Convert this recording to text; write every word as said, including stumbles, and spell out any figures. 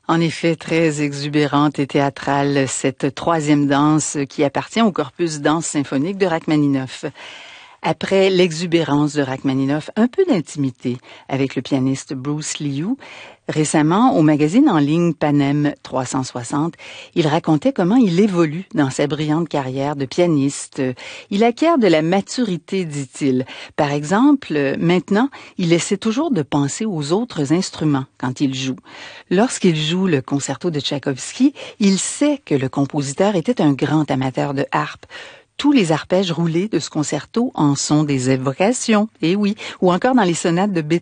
En effet, très exubérante et théâtrale, cette troisième danse qui appartient au corpus danse symphonique de Rachmaninoff. Après l'exubérance de Rachmaninoff, un peu d'intimité avec le pianiste Bruce Liu. Récemment, au magazine en ligne Panem trois cent soixante, il racontait comment il évolue dans sa brillante carrière de pianiste. Il acquiert de la maturité, dit-il. Par exemple, maintenant, il essaie toujours de penser aux autres instruments quand il joue. Lorsqu'il joue le concerto de Tchaïkovski, il sait que le compositeur était un grand amateur de harpe. Tous les arpèges roulés de ce concerto en sont des évocations, et oui, ou encore dans les sonates de Beethoven.